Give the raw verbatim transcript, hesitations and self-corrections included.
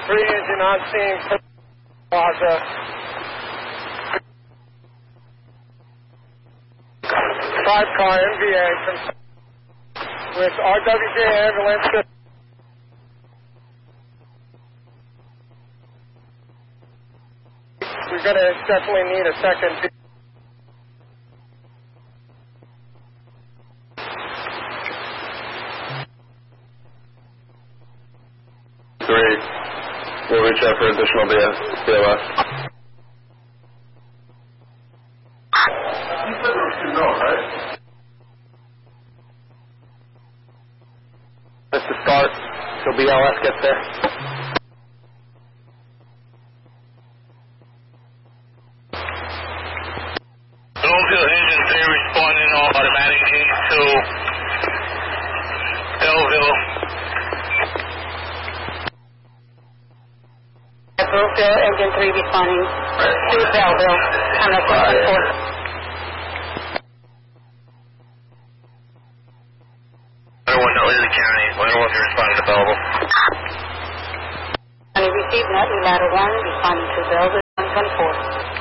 Three engine on scene, Plaza. Five car M V A from with R W J ambulance. We're going to definitely need a second. Three. We'll reach out for additional B L S. You said there was two no, right? That's the start, so B L S gets there. Belleville engine three responding automatic needs to Belleville. Belleville engine three responding to Belleville. I'm at one four. Everyone know Lily County. Everyone responding to Belleville. I received net ladder one responding to Belleville one twenty-four.